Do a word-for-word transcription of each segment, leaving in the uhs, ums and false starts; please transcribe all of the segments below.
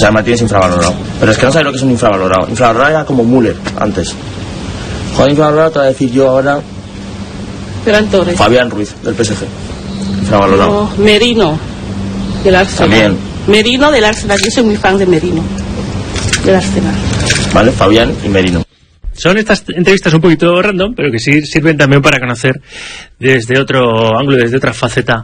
sea, el Madrid es infravalorado. Pero es que no sabes lo que es un infravalorado. Infravalorado era como Müller antes. Joder, infravalorado te voy a decir yo ahora. Ferran Torres. Fabián Ruiz, del P S G. Infravalorado. No, Merino, del Arsenal. También. Merino del Arsenal. Yo soy muy fan de Merino, del Arsenal. Vale, Fabián y Merino. Son estas entrevistas un poquito random, pero que sí sirven también para conocer desde otro ángulo, desde otra faceta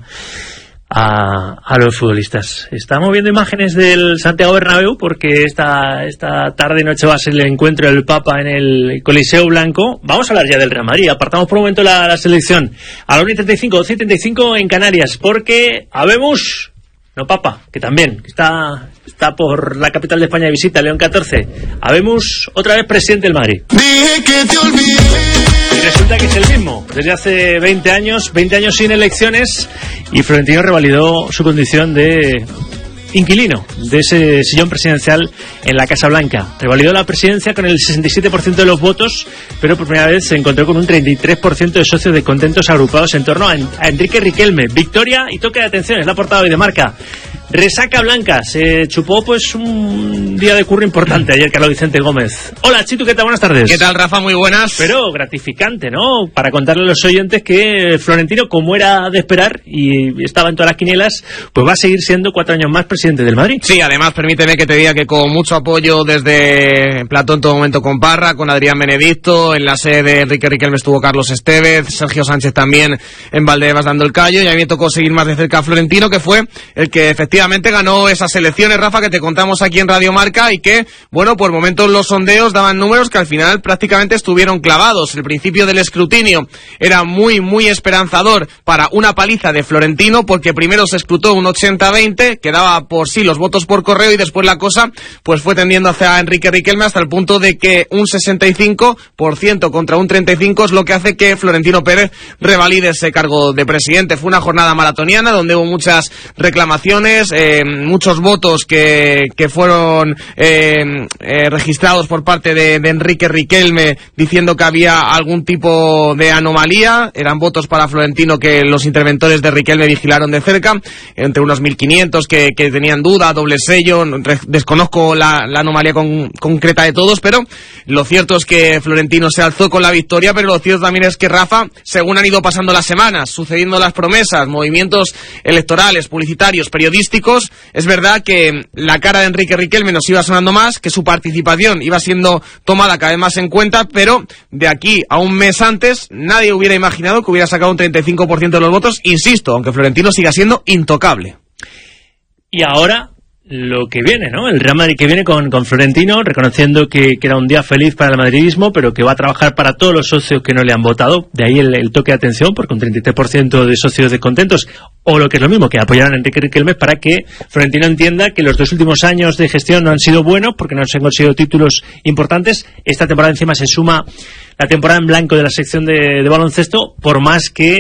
a, a los futbolistas. Estamos viendo imágenes del Santiago Bernabéu porque esta, esta tarde y noche va a ser el encuentro del Papa en el Coliseo Blanco. Vamos a hablar ya del Real Madrid. Apartamos por un momento la, la selección. A la una y treinta y cinco, doce y treinta y cinco en Canarias, porque habemos... No, Papa, que también está, está por la capital de España de visita, León catorce. Habemos otra vez presidente del Madrid. Dije que te olvidé. Y resulta que es el mismo, desde hace veinte años, veinte años sin elecciones, y Florentino revalidó su condición de inquilino de ese sillón presidencial en la Casa Blanca. Revalidó la presidencia con el sesenta y siete por ciento de los votos, pero por primera vez se encontró con un treinta y tres por ciento de socios descontentos agrupados en torno a, a Enrique Riquelme. Victoria y toque de atención, es la portada hoy de Marca. Resaca blanca, se chupó pues un día de curro importante ayer, Carlos Vicente Gómez. Hola Chitu, ¿qué tal? Buenas tardes. ¿Qué tal, Rafa? Muy buenas. Pero gratificante, ¿no? Para contarle a los oyentes que Florentino, como era de esperar y estaba en todas las quinielas, pues va a seguir siendo cuatro años más presidente del Madrid. Sí, además permíteme que te diga que con mucho apoyo desde Platón en todo momento con Parra, con Adrián Benedicto, en la sede de Enrique Riquelme estuvo Carlos Estevez, Sergio Sánchez también en Valdebebas dando el callo, y a mí me tocó seguir más de cerca a Florentino, que fue el que efectivamente ganó esas elecciones, Rafa, que te contamos aquí en Radio Marca, y que, bueno, por momentos los sondeos daban números que al final prácticamente estuvieron clavados. El principio del escrutinio era muy, muy esperanzador para una paliza de Florentino, porque primero se escrutó un ochenta veinte, que daba por sí los votos por correo, y después la cosa pues fue tendiendo hacia Enrique Riquelme hasta el punto de que un sesenta y cinco por ciento contra un treinta y cinco por ciento es lo que hace que Florentino Pérez revalide ese cargo de presidente. Fue una jornada maratoniana donde hubo muchas reclamaciones, eh, muchos votos que, que fueron eh, eh, registrados por parte de, de Enrique Riquelme diciendo que había algún tipo de anomalía. Eran votos para Florentino que los interventores de Riquelme vigilaron de cerca, entre unos mil quinientos que, que tenían duda, doble sello. Desconozco la, la anomalía con, concreta de todos, pero lo cierto es que Florentino se alzó con la victoria. Pero lo cierto también es que, Rafa, según han ido pasando las semanas, sucediendo las promesas, movimientos electorales, publicitarios, periodísticos, es verdad que la cara de Enrique Riquelme nos iba sonando más, que su participación iba siendo tomada cada vez más en cuenta, pero de aquí a un mes antes nadie hubiera imaginado que hubiera sacado un treinta y cinco por ciento de los votos, insisto, aunque Florentino siga siendo intocable. Y ahora lo que viene, ¿no? El Real Madrid que viene con, con Florentino, reconociendo que, que era un día feliz para el madridismo, pero que va a trabajar para todos los socios que no le han votado. De ahí el, el toque de atención, porque un treinta y tres por ciento de socios descontentos, o lo que es lo mismo, que apoyaron a Enrique Riquelme, para que Florentino entienda que los dos últimos años de gestión no han sido buenos, porque no se han conseguido títulos importantes. Esta temporada encima se suma la temporada en blanco de la sección de, de baloncesto, por más que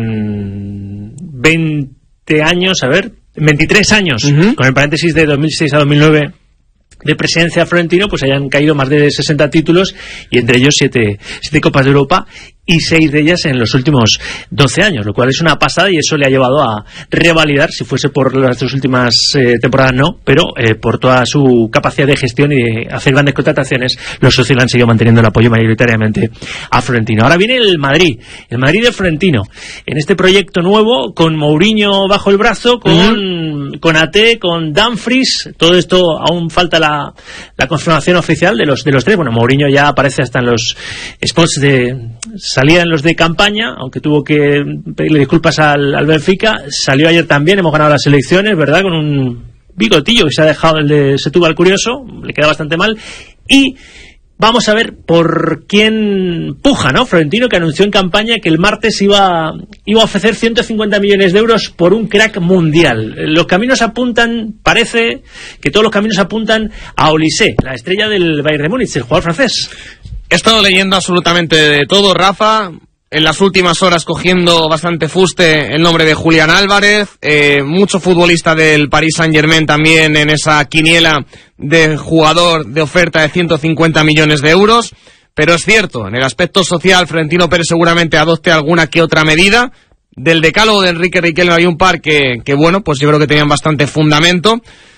en veinte años, a ver, veintitrés años, uh-huh. con el paréntesis de dos mil seis a dos mil nueve de presidencia de Florentino, pues hayan caído más de sesenta títulos, y entre ellos siete, siete Copas de Europa, y seis de ellas en los últimos doce años, lo cual es una pasada, y eso le ha llevado a revalidar, si fuese por las dos últimas eh, temporadas no, pero eh, por toda su capacidad de gestión y de hacer grandes contrataciones, los socios le han seguido manteniendo el apoyo mayoritariamente a Florentino. Ahora viene el Madrid, el Madrid de Florentino, en este proyecto nuevo, con Mourinho bajo el brazo, con, uh-huh. con A T, con Dumfries. Todo esto aún falta la, la confirmación oficial de los, de los tres. Bueno, Mourinho ya aparece hasta en los spots de... Salía en los de campaña, aunque tuvo que pedirle disculpas al, al Benfica. Salió ayer también, hemos ganado las elecciones, ¿verdad? Con un bigotillo que se ha dejado el de Setúbal curioso, le queda bastante mal. Y vamos a ver por quién puja, ¿no? Florentino, que anunció en campaña que el martes iba, iba a ofrecer ciento cincuenta millones de euros por un crack mundial. Los caminos apuntan, parece que todos los caminos apuntan a Olise, la estrella del Bayern de Múnich, el jugador francés. He estado leyendo absolutamente de todo, Rafa. En las últimas horas cogiendo bastante fuste el nombre de Julián Álvarez, eh, mucho futbolista del Paris Saint-Germain también en esa quiniela de jugador de oferta de ciento cincuenta millones de euros. Pero es cierto, en el aspecto social, Florentino Pérez seguramente adopte alguna que otra medida. Del decálogo de Enrique Riquelme hay un par que, que bueno, pues yo creo que tenían bastante fundamento.